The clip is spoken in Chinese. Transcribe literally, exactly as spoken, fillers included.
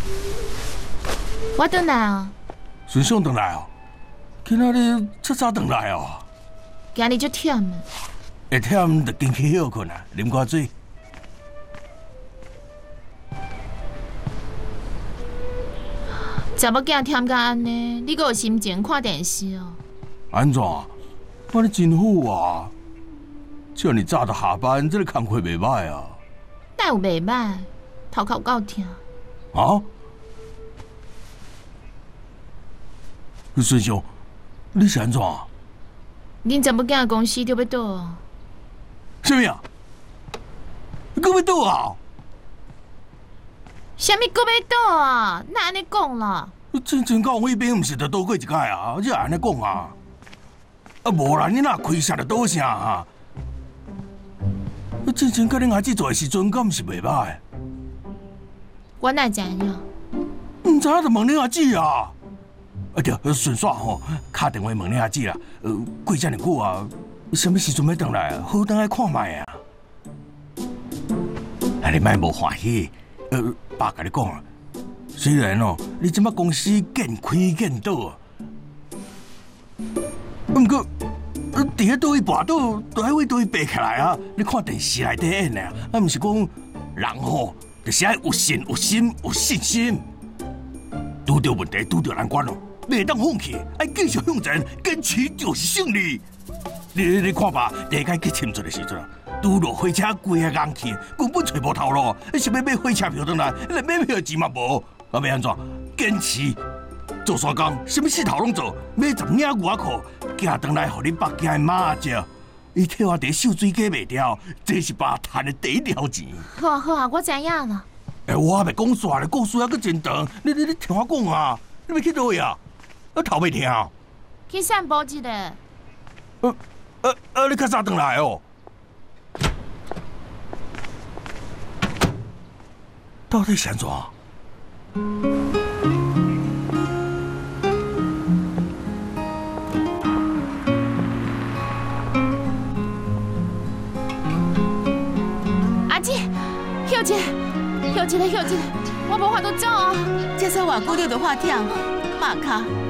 我转来啊。 顺畅转来哦，今仔日这早转来哦。 今日就忝了。 会忝就进去休困啊，啉寡水。 查某囝忝甲安尼，你阁有心情看电视哦？ 安怎？我你真好啊！叫你早就下班，这个工课袂歹啊。 哪有袂歹？头壳有够痛。 啊？顺兄，你是安怎？ 恁查某囝公司就要倒啊？ 什么啊？搁要倒啊？ 啥物搁要倒啊？哪安尼讲啦？ 真真到我迄边，毋是着倒过一摆啊？你安尼讲啊？啊无啦，你若开车着倒啥哈？真真甲恁阿姊做诶时阵，敢毋是袂歹？ 我哪知影？ 毋知影就问恁阿姊啊！啊对，顺煞吼，敲电话问恁阿姊啦。呃，过遮尔久啊，什么时阵要转来？好等来看卖啊！啊，你莫无欢喜。呃，爸甲你讲啊，虽然哦，你即摆公司见开见倒啊，不过，伫咧倒去跋倒，都爱为倒去爬起来啊！你看电视内底演的啊，啊，毋是讲人吼，就是爱有信、有心、有信心。拄到问题，拄到难关哦，袂当放弃，爱继续向前，坚持就是胜利。你你看吧，第一届去深圳的时阵啊。拄落火车规个硬气，根本找无头路。你想要买火车票转来，连买票钱嘛无。啊，要安怎？坚持做山工，什么事头拢做。买十领牛仔裤，寄转来，互你爸寄的妈食。伊替我伫秀水鸡卖掉，这是爸赚的第一条钱。 好啊好啊，我知影啦。 哎，我还袂讲煞咧，故事还阁真长。你你你听我讲啊，你要去倒位啊？啊，头袂听。 去散步一下。 呃呃呃，你较早转来哦？到底是安怎？ 阿姊，休一下，休一下，休一下，我无法度走啊！ 这才偌久你就发忝，马卡。